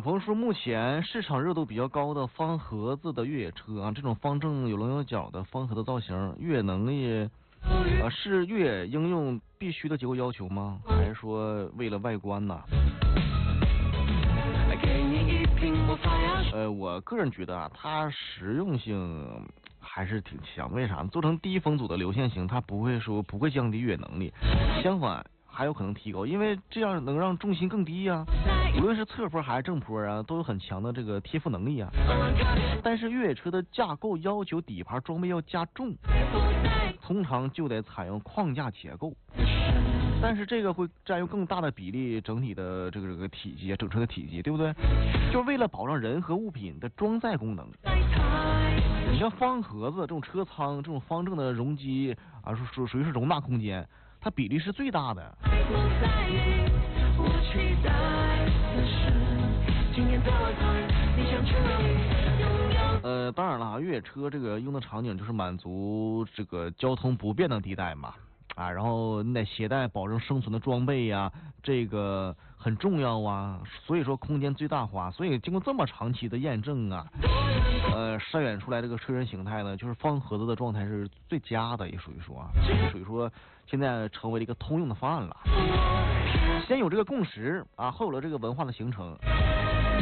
朋友说，目前市场热度比较高的方盒子的越野车啊，这种方正有棱有角的方盒的造型，越野能力，是越野应用必须的结构要求吗？还是说为了外观呢？我个人觉得啊，它实用性还是挺强。为啥？做成低风阻的流线型，它不会降低越野能力，相反还有可能提高，因为这样能让重心更低呀。无论是侧坡还是正坡啊，都有很强的这个贴附能力啊。但是越野车的架构要求底盘装备要加重，通常就得采用框架结构。但是这个会占用更大的比例，整体的这个体积，整车的体积，对不对？就是为了保障人和物品的装载功能。你像方盒子这种车舱，这种方正的容积啊，属于是容纳空间，它比例是最大的。当然了，越野车这个用的场景就是满足这个交通不便的地带嘛。啊，然后你得携带保证生存的装备呀，这个很重要啊。所以说空间最大化，所以经过这么长期的验证啊，筛选出来这个车身形态呢，就是方盒子的状态是最佳的，也属于说现在成为了一个通用的方案了。先有这个共识啊，后有了这个文化的形成。